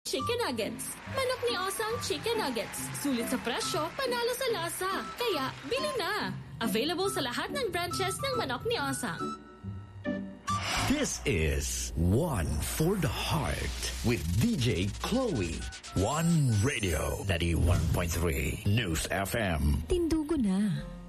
Chicken Nuggets. Manok ni Osang Chicken Nuggets. Sulit sa presyo, panalo sa lasa. Kaya, bili na! Available sa lahat ng branches ng Manok ni Osang. This is One for the Heart with DJ Chloe. One Radio 91.3 News FM. Tindugo na.